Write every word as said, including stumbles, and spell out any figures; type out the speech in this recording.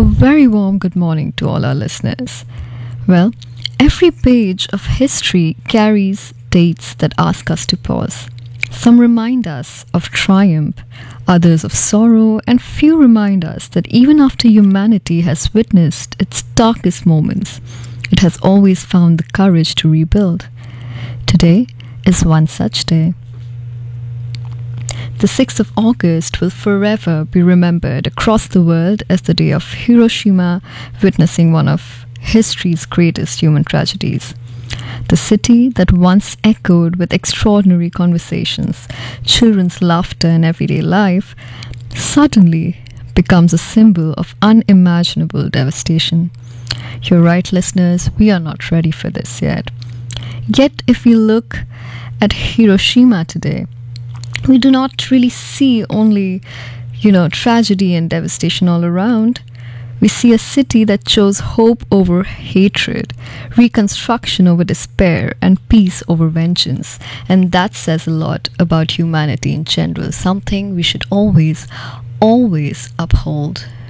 a very warm good morning to all our listeners. Well, every page of history carries dates that ask us to pause. Some remind us of triumph, others of sorrow, and few remind us that even after humanity has witnessed its darkest moments, it has always found the courage to rebuild. Today is one such day. The sixth of August will forever be remembered across the world as the day of Hiroshima, witnessing one of history's greatest human tragedies. The city that once echoed with extraordinary conversations, children's laughter, and everyday life suddenly becomes a symbol of unimaginable devastation. You're right, listeners, we are not ready for this yet. Yet, if we look at Hiroshima today, we do not really see only, you know, tragedy and devastation all around. We see a city that chose hope over hatred, reconstruction over despair, and peace over vengeance. And that says a lot about humanity in general, something we should always, always uphold.